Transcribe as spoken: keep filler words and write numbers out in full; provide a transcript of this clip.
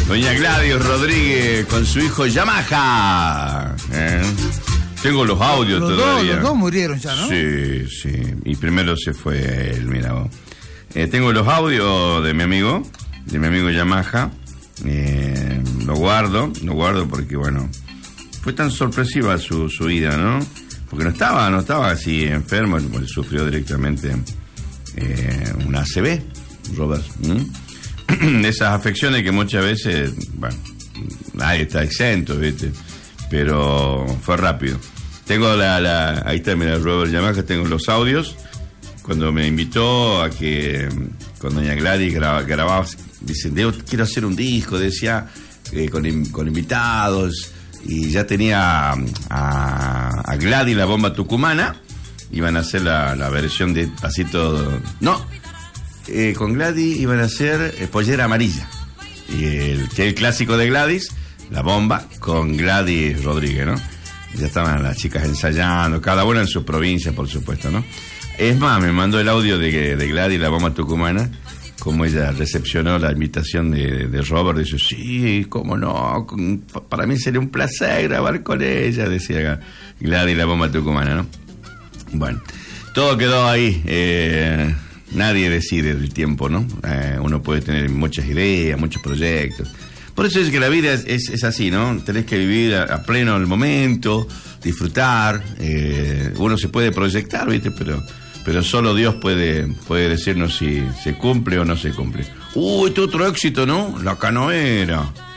Doña Gladys Rodríguez con su hijo Yamaha. ¿Eh? Tengo los audios los todavía. Dos, los dos murieron ya, ¿no? Sí, sí. Y primero se fue él, mira vos. Eh, tengo los audios de mi amigo, de mi amigo Yamaha. Eh, lo guardo, lo guardo porque, bueno, fue tan sorpresiva su, su ida, ¿no? Porque no estaba, no estaba así enfermo, él sufrió directamente eh, una A C V, Robert. ¿Mm? De esas afecciones que muchas veces, bueno, nadie está exento, ¿viste? Pero fue rápido. Tengo la, la ahí está, mira, Robert Yamaha, tengo los audios. Cuando me invitó a que, con doña Gladys graba, grababa, dice, quiero hacer un disco, decía, eh, con, con invitados, y ya tenía a, a Gladys, la bomba tucumana, iban a hacer la, la versión de Pasito, no, eh, con Gladys iban a hacer eh, Pollera Amarilla, y el, que es el clásico de Gladys, la bomba, con Gladys Rodríguez, ¿no? Ya estaban las chicas ensayando, cada una en su provincia, por supuesto, ¿no? Es más, me mandó el audio de, de Gladys, la bomba tucumana, como ella recepcionó la invitación de, de Robert. Dice, sí, cómo no, para mí sería un placer grabar con ella, decía Gladys, la bomba tucumana, ¿no? Bueno, todo quedó ahí. Eh, nadie decide del tiempo, ¿no? Eh, uno puede tener muchas ideas, muchos proyectos. Por eso es que la vida es, es, es así, ¿no? Tenés que vivir a, a pleno el momento, disfrutar. Eh, uno se puede proyectar, ¿viste? Pero... pero solo Dios puede, puede decirnos si se cumple o no se cumple. ¡Uy, uh, este otro éxito, ¿no? La Canoera.